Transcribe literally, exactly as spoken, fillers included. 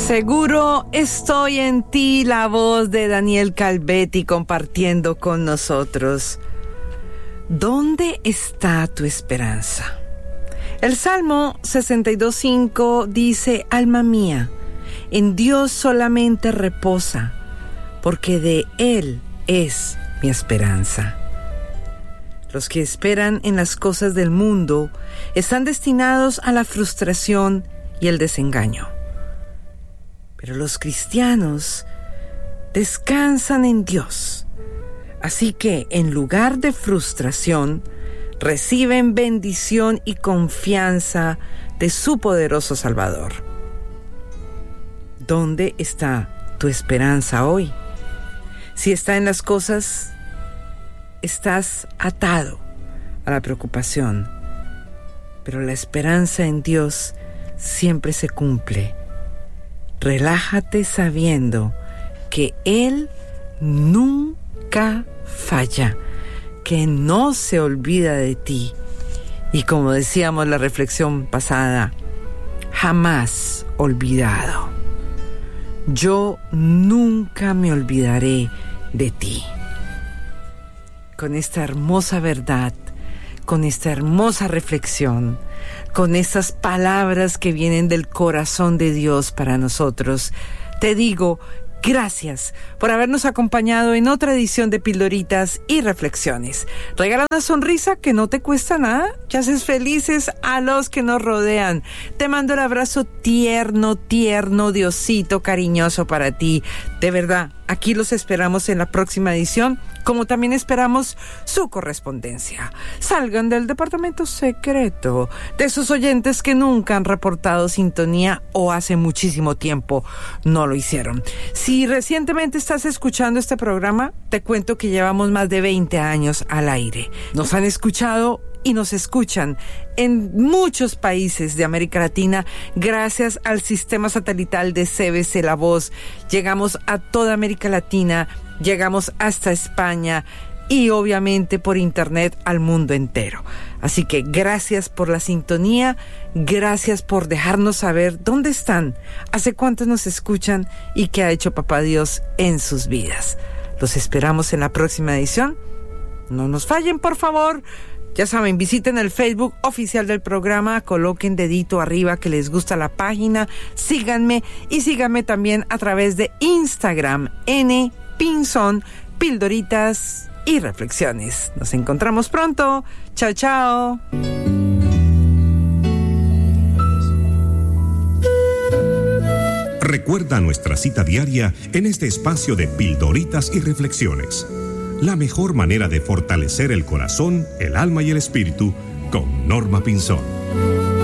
Seguro estoy en ti, la voz de Daniel Calvetti compartiendo con nosotros. ¿Dónde está tu esperanza? El Salmo sesenta y dos cinco dice: alma mía, en Dios solamente reposa, porque de Él es mi esperanza. Los que esperan en las cosas del mundo están destinados a la frustración y el desengaño. Pero los cristianos descansan en Dios. Así que, en lugar de frustración, reciben bendición y confianza de su poderoso Salvador. ¿Dónde está tu esperanza hoy? Si está en las cosas, estás atado a la preocupación. Pero la esperanza en Dios siempre se cumple. Relájate sabiendo que Él nunca falla, que no se olvida de ti. Y como decíamos en la reflexión pasada, jamás olvidado. Yo nunca me olvidaré de ti. Con esta hermosa verdad, con esta hermosa reflexión, con estas palabras que vienen del corazón de Dios para nosotros, te digo gracias por habernos acompañado en otra edición de Pildoritas y Reflexiones. Regala una sonrisa que no te cuesta nada y haces felices a los que nos rodean. Te mando el abrazo tierno, tierno, Diosito cariñoso para ti. De verdad, aquí los esperamos en la próxima edición, como también esperamos su correspondencia. Salgan del departamento secreto, de esos oyentes que nunca han reportado sintonía o hace muchísimo tiempo no lo hicieron. Si recientemente estás escuchando este programa, te cuento que llevamos más de veinte años al aire. Nos han escuchado y nos escuchan en muchos países de América Latina gracias al sistema satelital de C B C La Voz. Llegamos a toda América Latina, llegamos hasta España y obviamente por internet al mundo entero. Así que gracias por la sintonía, gracias por dejarnos saber dónde están, hace cuánto nos escuchan y qué ha hecho Papá Dios en sus vidas. Los esperamos en la próxima edición. No nos fallen, por favor. Ya saben, visiten el Facebook oficial del programa, coloquen dedito arriba que les gusta la página, síganme y síganme también a través de Instagram, N Pinzón, Pildoritas y Reflexiones. Nos encontramos pronto. Chao, chao. Recuerda nuestra cita diaria en este espacio de Pildoritas y Reflexiones. La mejor manera de fortalecer el corazón, el alma y el espíritu con Norma Pinzón.